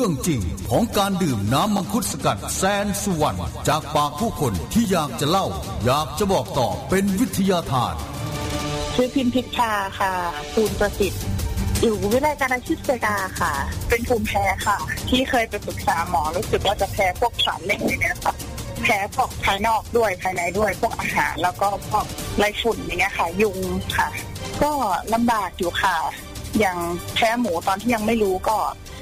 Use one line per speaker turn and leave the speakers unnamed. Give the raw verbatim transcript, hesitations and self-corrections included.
รื่องจริงของการดื่มน้ำมังคุดสกัดแสนสุวรรณจากปากผู้คนที่อยากจะเล่าอยากจะบอกต่อเป็นวิทยาทาน
ชื่อพิมพิชชาค่ะภูลประสิทธิ์อยู่วิทยาการอาชีพเซกาค่ะเป็นภูมิแพ้ค่ะที่เคยไปปรึกษาหมอรู้สึกว่าจะแพ้พวกสารเหล็กเนี่ยค่ะแพ้พวกภายนอกด้วยภายในด้วยพวกอาหารแล้วก็พวกไรฝุ่นอย่างเงี้ยค่ะยุงค่ะก็ลำบากอยู่ค่ะอย่างแพ้หมูตอนที่ยังไม่รู้ก็